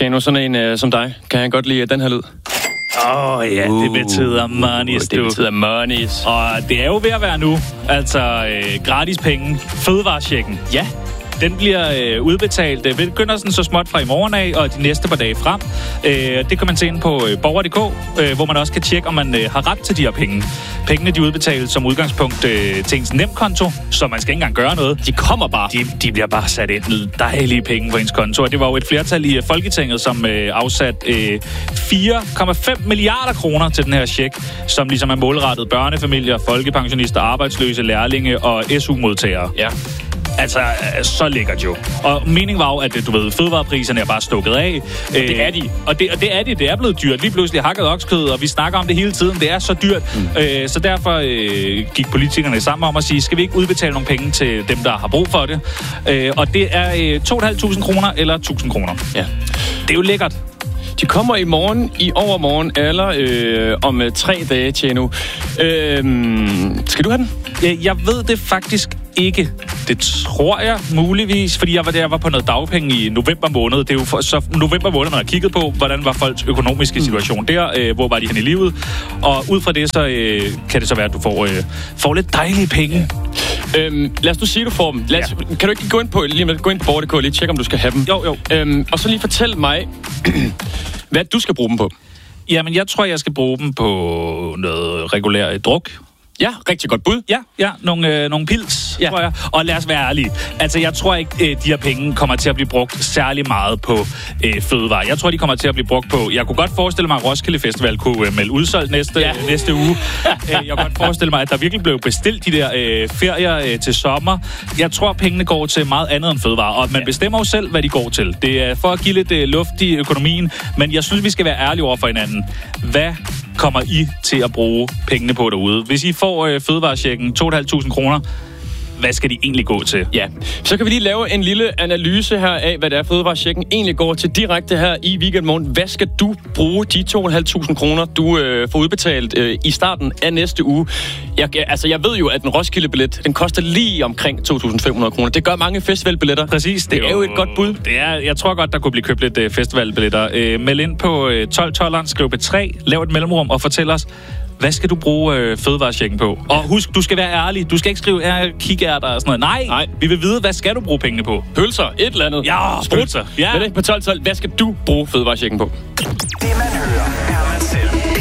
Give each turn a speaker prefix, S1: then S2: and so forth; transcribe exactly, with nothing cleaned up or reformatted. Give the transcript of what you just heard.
S1: Tjano, sådan en uh, som dig, kan jeg godt lide den her lyd.
S2: Åh oh, ja, uh, det betyder monies,
S1: uh, Det betyder monies.
S2: Og det er jo ved at være nu. Altså, øh, gratis penge. Fødevarechecken.
S1: Ja.
S2: Den bliver øh, udbetalt. Det begynder sådan så småt fra i morgen af, og de næste par dage frem. Øh, det kan man se ind på øh, borger punktum d k, øh, hvor man også kan tjekke, om man øh, har ret til de her penge. Pengene, de udbetales som udgangspunkt øh, til ens nemkonto, så man skal ikke engang gøre noget.
S1: De kommer bare.
S2: De, de bliver bare sat ind dejlige penge på ens konto, og det var jo et flertal i Folketinget, som øh, afsat øh, fire komma fem milliarder kroner til den her check, som ligesom er målrettet børnefamilier, folkepensionister, arbejdsløse, lærlinge og S U-modtagere.
S1: Ja.
S2: Altså, så lækkert jo. Og meningen var jo, at du ved, fødevarepriserne er bare stukket af.
S1: Det er de.
S2: Og det, og det er de. Det er blevet dyrt. Lige pludselig hakket oksekød, og vi snakker om det hele tiden. Det er så dyrt. Mm. Øh, så derfor øh, gik politikerne sammen om at sige, skal vi ikke udbetale nogle penge til dem, der har brug for det? Øh, og det er øh, to tusind fem hundrede kroner eller tusind kroner.
S1: Ja.
S2: Det er jo lækkert.
S1: De kommer i morgen, i overmorgen, eller øh, om øh, tre dage, Tjeno. Øh, skal du have den?
S2: Jeg ved det faktisk ikke. Det tror jeg muligvis, fordi jeg var der var på noget dagpenge i november måned. Det er jo for, så november måned, man har kigget på, hvordan var folks økonomiske situation der, øh, hvor var de hen i livet. Og ud fra det, så øh, kan det så være, at du får, øh, får lidt dejlige penge.
S1: Øhm, lad os nu sige, du får dem. Lad os, ja. Kan du ikke gå ind på, lige med, gå ind på borger punktum d k og lige tjekke, om du skal have dem?
S2: Jo, jo.
S1: Øhm, og så lige fortæl mig, hvad du skal bruge dem på.
S2: Jamen, jeg tror, jeg skal bruge dem på noget regulær druk.
S1: Ja, rigtig godt bud.
S2: Ja, ja, nogle, øh, nogle pils, ja. Tror jeg. Og lad os være ærlige. Altså, jeg tror ikke, øh, de her penge kommer til at blive brugt særlig meget på øh, fødevarer. Jeg tror, de kommer til at blive brugt på... Jeg kunne godt forestille mig, at Roskilde Festival kunne øh, melde udsolgt næste, ja. øh, næste uge. Jeg kunne godt forestille mig, at der virkelig blev bestilt de der øh, ferier øh, til sommer. Jeg tror, pengene går til meget andet end fødevarer. Og man ja. bestemmer jo selv, hvad de går til. Det er for at give lidt øh, luft i økonomien. Men jeg synes, vi skal være ærlige over for hinanden. Hvad kommer I til at bruge pengene på derude? Hvis I får øh, fødevarechecken to tusind fem hundrede kroner, hvad skal de egentlig gå til?
S1: Ja, så kan vi lige lave en lille analyse her af, hvad det er, fødevarechecken egentlig går til direkte her i Weekendmorgen. Hvad skal du bruge de to tusind fem hundrede kroner, du øh, får udbetalt øh, i starten af næste uge? Jeg, altså, jeg ved jo, at en Roskilde-billet, den koster lige omkring to tusind fem hundrede kroner. Det gør mange festivalbilletter.
S2: Præcis.
S1: Det, det er jo, jo et godt bud.
S2: Det er, jeg tror godt, der kunne blive købt lidt øh, festivalbilletter. Øh, meld ind på øh, tolv tolv, skriv B tre, lav et mellemrum og fortæl os, hvad skal du bruge øh, fødevarechecken på? Og husk, du skal være ærlig. Du skal ikke skrive, ja, kikærter og sådan noget. Nej, Nej, vi vil vide, hvad skal du bruge pengene på?
S1: Pølser, et eller andet.
S2: Ja, pølser. Ja.
S1: Men ikke på tolv tolv. Hvad skal du bruge fødevarechecken på?
S3: Det man hører, er man selv.